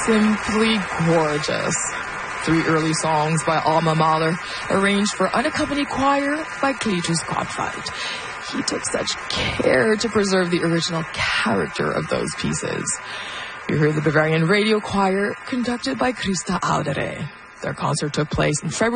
simply gorgeous. 3 early songs by Alma Mahler, arranged for unaccompanied choir by Cletus Gottwald. He took such care to preserve the original character of those pieces. You hear the Bavarian Radio Choir, conducted by Christa Audere. Their concert took place in February